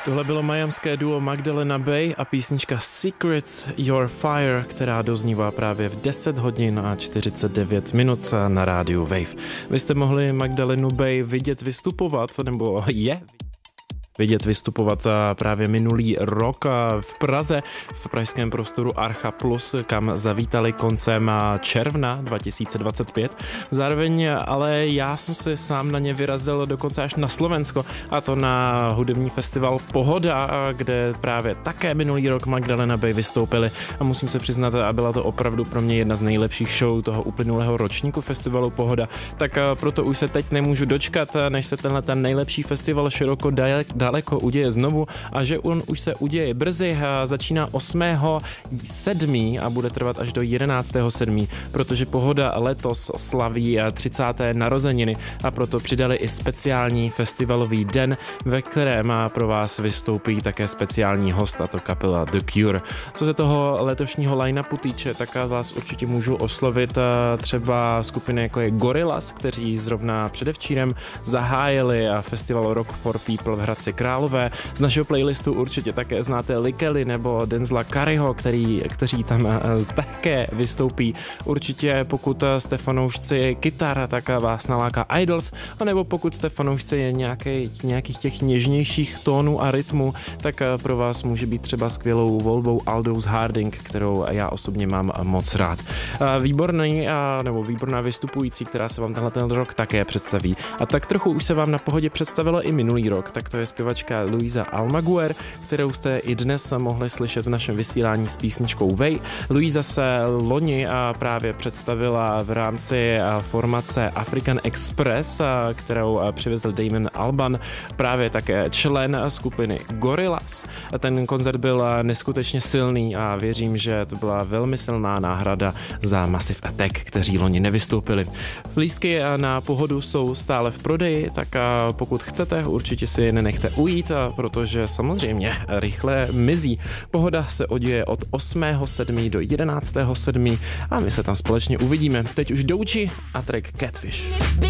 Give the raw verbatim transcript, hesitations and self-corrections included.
Tohle bylo miamské duo Magdalena Bay a písnička Secrets Your Fire, která doznívá právě v deset hodin a čtyřicet devět minut na rádiu Wave. Vy jste mohli Magdalenu Bay vidět vystupovat, nebo je vidět vystupovat právě minulý rok v Praze v pražském prostoru Archa Plus, kam zavítali koncem června dva tisíce dvacet pět. Zároveň ale já jsem se sám na ně vyrazil dokonce až na Slovensko, a to na hudební festival Pohoda, kde právě také minulý rok Magdalena Bay vystoupili, a musím se přiznat, a byla to opravdu pro mě jedna z nejlepších show toho uplynulého ročníku festivalu Pohoda, tak proto už se teď nemůžu dočkat, než se tenhle ten nejlepší festival široko daleko uděje znovu, a že on už se uděje brzy. Začíná osmého sedmého a bude trvat až do jedenáctého sedmého, protože Pohoda letos slaví třicáté narozeniny, a proto přidali i speciální festivalový den, ve kterém pro vás vystoupí také speciální host, a to kapela The Cure. Co se toho letošního line-upu týče, tak vás určitě můžu oslovit třeba skupiny jako je Gorillaz, kteří zrovna předevčírem zahájili festival Rock for People v Hradci Králové. Z našeho playlistu určitě také znáte Lee Kelly nebo Denzela Curryho, který, kteří tam také vystoupí. Určitě pokud jste fanoušci kytar, tak vás naláká Idols, anebo pokud jste fanoušci nějaký, nějakých těch něžnějších tónů a rytmů, tak pro vás může být třeba skvělou volbou Aldous Harding, kterou já osobně mám moc rád. Výborný, nebo výborná vystupující, která se vám tenhle ten rok také představí. A tak trochu už se vám na Pohodě představilo i minulý rok, tak to je zpěvačka Luisa Almaguer, kterou jste i dnes mohli slyšet v našem vysílání s písničkou Way. Luisa se loni právě představila v rámci formace African Express, kterou přivezl Damon Albarn, právě také člen skupiny Gorillaz. Ten koncert byl neskutečně silný a věřím, že to byla velmi silná náhrada za Massive Attack, kteří loni nevystoupili. Lístky na Pohodu jsou stále v prodeji, tak pokud chcete, určitě si je nenechte ujít, protože samozřejmě rychle mizí. Pohoda se oděje od osmého sedmého do jedenáctého sedmého a my se tam společně uvidíme. Teď už Doechii a track Catfish.